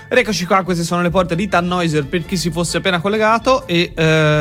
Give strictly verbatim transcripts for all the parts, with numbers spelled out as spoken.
Ed eccoci qua, queste sono le porte di Tannhäuser per chi si fosse appena collegato e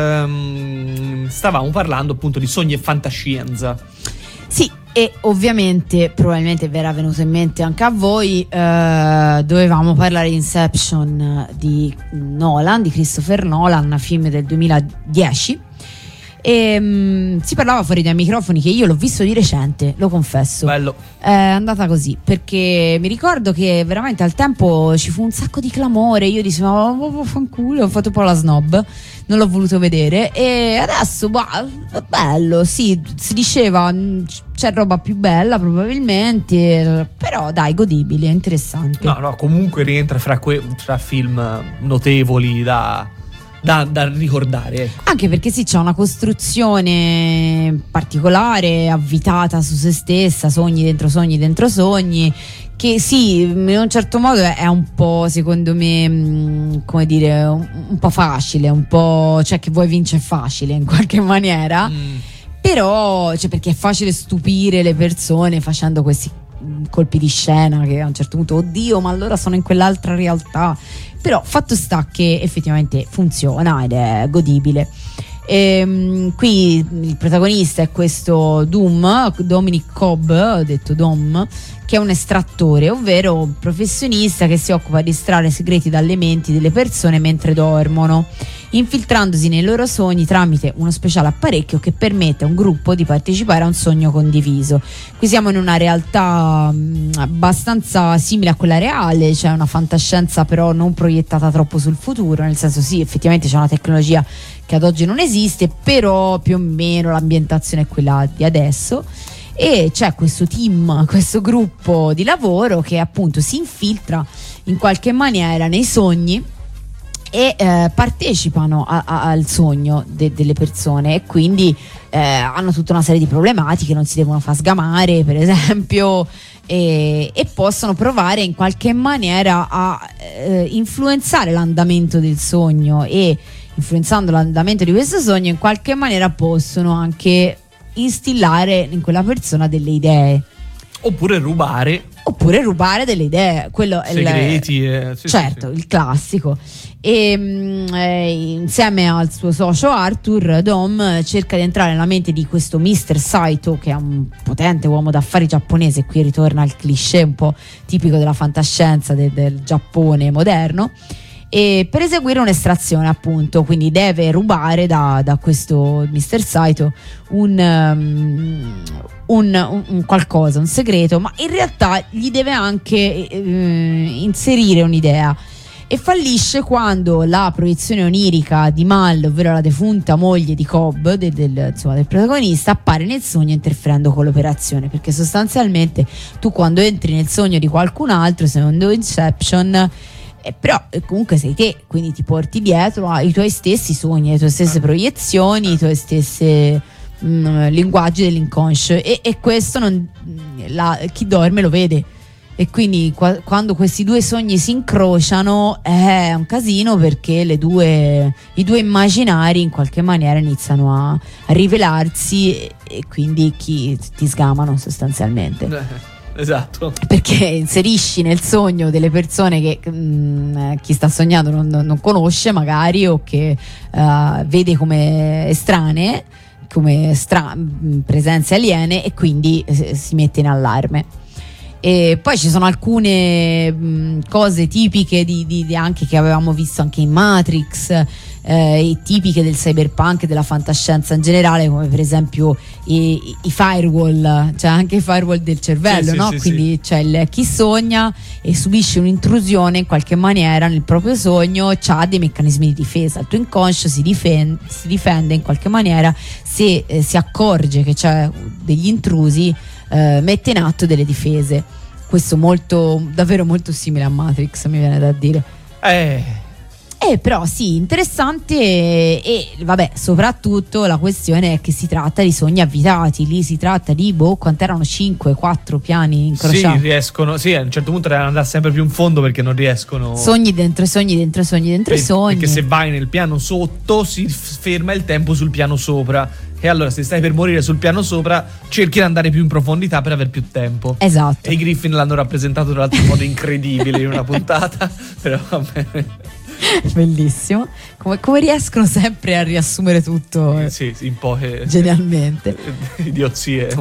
ehm, stavamo parlando appunto di sogni e fantascienza. Sì, e ovviamente probabilmente verrà venuto in mente anche a voi, eh, dovevamo parlare di Inception di Nolan, di Christopher Nolan, film del duemiladieci. E mh, si parlava fuori dai microfoni che io l'ho visto di recente, lo confesso. Bello. È andata così perché mi ricordo che veramente al tempo ci fu un sacco di clamore. Io dissi ma oh, fanculo, ho fatto un po' la snob, non l'ho voluto vedere. E adesso bah, bello, sì, si diceva c'è roba più bella probabilmente, però dai, godibile, interessante. No, no, comunque rientra fra, que- fra film notevoli da... Da, da ricordare, ecco. Anche perché sì, c'è una costruzione particolare, avvitata su se stessa, sogni dentro sogni dentro sogni, che sì, in un certo modo è un po', secondo me, come dire, un, un po' facile, un po', cioè che vuoi vincere facile in qualche maniera, mm. Però, cioè, perché è facile stupire le persone facendo questi colpi di scena che a un certo punto, oddio, ma allora sono in quell'altra realtà. Però fatto sta che effettivamente funziona ed è godibile. E, qui il protagonista è questo Doom, Dominic Cobb, ho detto Dom, che è un estrattore, ovvero un professionista che si occupa di estrarre segreti dalle menti delle persone mentre dormono, infiltrandosi nei loro sogni tramite uno speciale apparecchio che permette a un gruppo di partecipare a un sogno condiviso. Qui siamo in una realtà mh, abbastanza simile a quella reale, cioè una fantascienza però non proiettata troppo sul futuro, nel senso sì, effettivamente c'è una tecnologia che ad oggi non esiste, però più o meno l'ambientazione è quella di adesso. E c'è questo team, questo gruppo di lavoro che appunto si infiltra in qualche maniera nei sogni e eh, partecipano a, a, al sogno de, delle persone, e quindi eh, hanno tutta una serie di problematiche, non si devono far sgamare per esempio, e, e possono provare in qualche maniera a eh, influenzare l'andamento del sogno, e influenzando l'andamento di questo sogno in qualche maniera possono anche instillare in quella persona delle idee, oppure rubare oppure rubare delle idee, quello segreti, è il, eh, sì, certo sì, sì. Il classico. E mh, eh, insieme al suo socio Arthur, Dom cerca di entrare nella mente di questo mister Saito, che è un potente uomo d'affari giapponese. Qui ritorna il cliché un po' tipico della fantascienza de, del Giappone moderno, e per eseguire un'estrazione appunto, quindi deve rubare da, da questo mister Saito un, um, un, un, un qualcosa, un segreto, ma in realtà gli deve anche eh, inserire un'idea, e fallisce quando la proiezione onirica di Mal, ovvero la defunta moglie di Cobb, del, del, insomma, del protagonista, appare nel sogno interferendo con l'operazione, perché sostanzialmente tu quando entri nel sogno di qualcun altro, secondo Inception, Eh, però eh, comunque sei te, quindi ti porti dietro ai tuoi stessi sogni, le tue stesse proiezioni, i tuoi stessi mh, linguaggi dell'inconscio, e, e questo non, la, chi dorme lo vede, e quindi qua, quando questi due sogni si incrociano è un casino, perché le due, i due immaginari in qualche maniera iniziano a, a rivelarsi, e, e quindi chi, ti sgamano sostanzialmente. Esatto, perché inserisci nel sogno delle persone che mh, chi sta sognando non, non conosce magari, o che uh, vede come estranee, come stra- presenze aliene, e quindi eh, si mette in allarme. E poi ci sono alcune mh, cose tipiche di, di, di anche che avevamo visto anche in Matrix, eh, tipiche del cyberpunk, della fantascienza in generale, come per esempio i, i firewall, cioè anche i firewall del cervello, sì, no? Sì, quindi sì. C'è il, chi sogna e subisce un'intrusione in qualche maniera nel proprio sogno, c'ha dei meccanismi di difesa, il tuo inconscio si difende, si difende in qualche maniera se eh, si accorge che c'è degli intrusi. Uh, mette in atto delle difese. Questo molto, davvero molto simile a Matrix, mi viene da dire. Eh, eh però sì, interessante. E, e vabbè, soprattutto la questione è che si tratta di sogni avvitati. Lì si tratta di, boh, quant'erano cinque quattro piani incrociati. Sì, riescono, sì, a un certo punto devono andare sempre più in fondo, perché non riescono. Sogni dentro sogni dentro sogni dentro per, sogni. Perché se vai nel piano sotto si ferma il tempo sul piano sopra, E allora se stai per morire sul piano sopra cerchi di andare più in profondità per avere più tempo. Esatto. E i Griffin l'hanno rappresentato tra l'altro in modo incredibile in una puntata. Però vabbè. Bellissimo. Come, come riescono sempre a riassumere tutto? Eh, sì, sì, in poche genialmente. idiozie.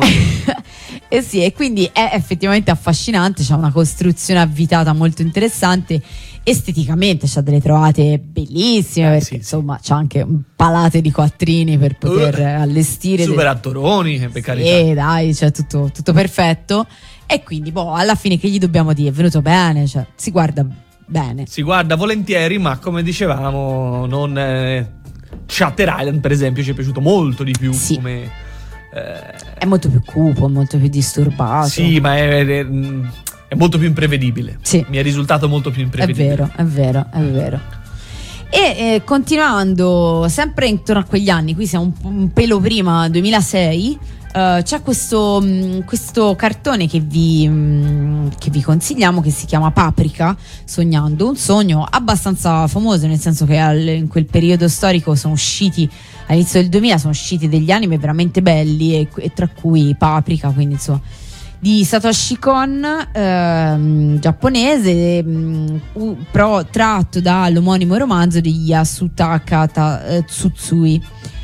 E sì, e quindi è effettivamente affascinante, c'è una costruzione avvitata molto interessante. Esteticamente c'ha delle trovate bellissime, eh, perché sì, insomma c'ha anche un palate di quattrini per poter uh, allestire super dei... attoroni, per carità. Sì, dai, cioè tutto, tutto perfetto. E quindi boh, alla fine che gli dobbiamo dire? È venuto bene, cioè si guarda bene. Si guarda volentieri, ma come dicevamo non eh, Shutter Island per esempio ci è piaciuto molto di più, sì. come eh... è molto più cupo, molto più disturbato. Sì, ma è, è, è molto più imprevedibile. Sì. Mi è risultato molto più imprevedibile. È vero, è vero, è vero. E eh, continuando sempre intorno a quegli anni, qui siamo un, un pelo prima, duemilasei, uh, c'è questo, mh, questo cartone che vi, mh, che vi consigliamo, che si chiama Paprika, Sognando un sogno, abbastanza famoso, nel senso che al, in quel periodo storico sono usciti, all'inizio del duemila sono usciti degli anime veramente belli, e, e tra cui Paprika, quindi insomma di Satoshi Kon, ehm, giapponese, mh, però tratto dall'omonimo romanzo di Yasutaka Ta- eh, Tsutsui.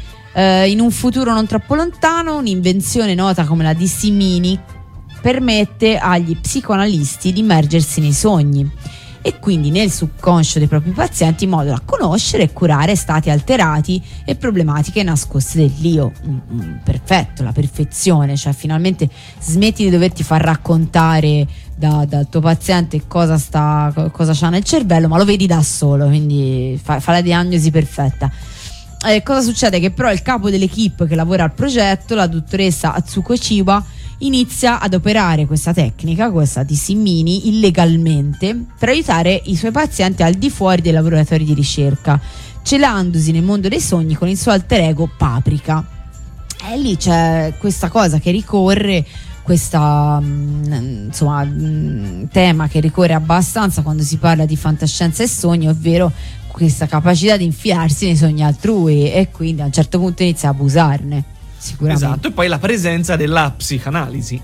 Eh, in un futuro non troppo lontano, un'invenzione nota come la D C Mini permette agli psicoanalisti di immergersi nei sogni e quindi nel subconscio dei propri pazienti in modo da conoscere e curare stati alterati e problematiche nascoste dell'io. Mm, mm, perfetto, la perfezione, cioè finalmente smetti di doverti far raccontare da, dal tuo paziente cosa sta, cosa c'ha nel cervello, ma lo vedi da solo, quindi fa, fa la diagnosi perfetta. Eh, cosa succede? Che però il capo dell'equipe che lavora al progetto, la dottoressa Atsuko Chiba, inizia ad operare questa tecnica, questa D C Mini, illegalmente per aiutare i suoi pazienti al di fuori dei laboratori di ricerca, celandosi nel mondo dei sogni con il suo alter ego Paprika. E lì c'è questa cosa che ricorre, questa mh, insomma mh, tema che ricorre abbastanza quando si parla di fantascienza e sogni, ovvero questa capacità di infilarsi nei sogni altrui, e quindi a un certo punto inizia a abusarne. Sicuramente. Esatto, e poi la presenza della psicanalisi,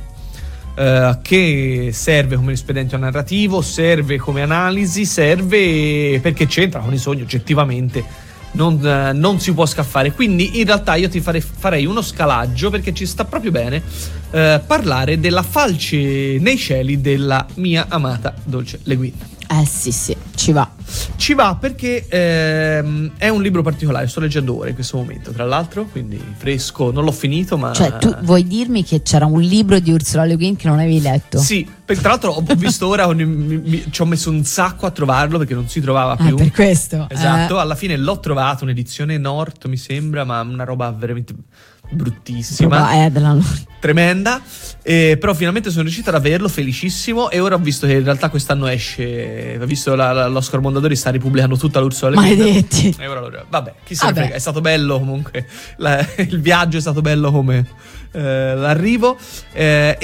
eh, che serve come espediente narrativo, serve come analisi, serve perché c'entra con i sogni oggettivamente, non, eh, non si può scaffare. Quindi in realtà io ti farei, farei uno scalaggio, perché ci sta proprio bene eh, parlare della falce nei cieli della mia amata Dolce Le Guin. Eh sì sì, ci va. Ci va perché ehm, è un libro particolare, sto leggendo ora in questo momento, tra l'altro, quindi fresco, non l'ho finito, ma... Cioè tu vuoi dirmi che c'era un libro di Ursula Le Guin che non avevi letto? Sì, perché tra l'altro ho visto ora, mi, mi, ci ho messo un sacco a trovarlo perché non si trovava più. Ah, per questo. Esatto, eh. alla fine l'ho trovato, un'edizione Nord mi sembra, ma una roba veramente bruttissima, eh, della... tremenda, eh, però finalmente sono riuscito ad averlo, felicissimo. E ora ho visto che in realtà quest'anno esce, ho visto la, la, l'Oscar Mondadori sta ripubblicando tutta l'Ursula Le Guin. Maledetti. E ora lo, vabbè, chi se ne Vabbè. frega, è stato bello comunque, la, il viaggio è stato bello come eh, l'arrivo, eh,